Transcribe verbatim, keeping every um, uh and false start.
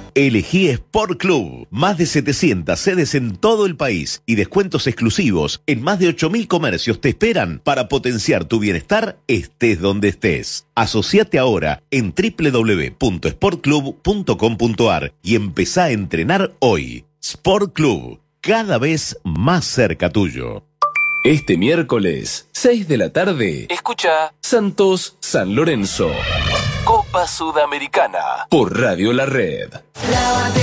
Elegí Sport Club. Más de setecientas sedes en todo el país y descuentos exclusivos en más de ocho mil comercios te esperan para potenciar tu bienestar estés donde estés. Asociate ahora en doble u doble u doble u punto sport club punto com punto a r y empezá a entrenar hoy. Sport Club, cada vez más cerca tuyo. Este miércoles, seis de la tarde, escucha Santos San Lorenzo. Copa Sudamericana por Radio La Red.